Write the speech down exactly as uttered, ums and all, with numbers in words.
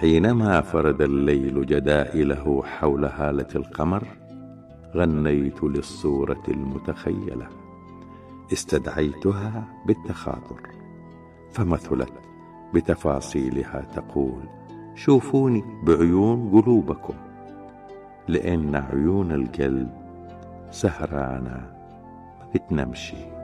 حينما فرد الليل جدائله حول هالة القمر غنيت للصورة المتخيلة، استدعيتها بالتخاطر فمثلت بتفاصيلها تقول: شوفوني بعيون قلوبكم، لأن عيون القلب سهرانة ما بتنمشي.